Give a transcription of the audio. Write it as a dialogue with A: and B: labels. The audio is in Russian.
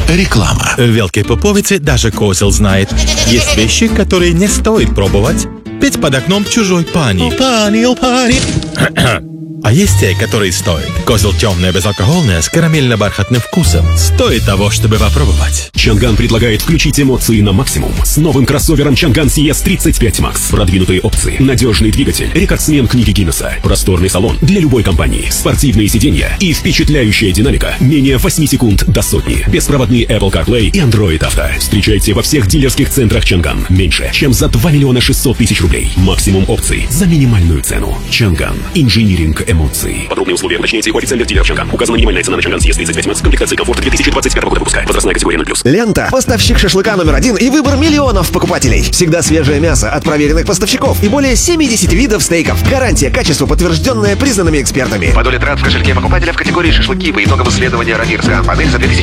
A: Реклама.
B: В Великой Поповице даже козел знает. Есть вещи, которые не стоит пробовать. Петь под окном чужой пани.
A: О, пани.
B: А есть те, которые стоит. Козел темная, безалкогольная, с карамельно-бархатным вкусом. Стоит того, чтобы попробовать.
C: Чанган предлагает включить эмоции на максимум с новым кроссовером Чанган CS 35 Max. Продвинутые опции, надежный двигатель, рекордсмен книги Гиннесса, просторный салон для любой компании, спортивные сиденья и впечатляющая динамика менее 8 секунд до сотни. Беспроводный Apple CarPlay и Android Auto. Встречайте во всех дилерских центрах Чанган. Меньше, чем за 2 600 000 рублей. Максимум опций за минимальную цену. Чанган. Инжиниринг эмоций. Подробные условия уточняйте у официальных дилеров Чанган. Указана минимальная цена на Чанган CS 35 Max. Комплектация комфорта 2025 года выпуска. Возрастная категория 0+.
D: Лента. Поставщик шашлыка #1 и выбор миллионов покупателей. Всегда свежее мясо от проверенных поставщиков и более 70 видов стейков. Гарантия качества, подтвержденная признанными экспертами.
E: По доле трат в кошельке покупателя в категории шашлыки по итогам исследования Рамирска. Панель за 2000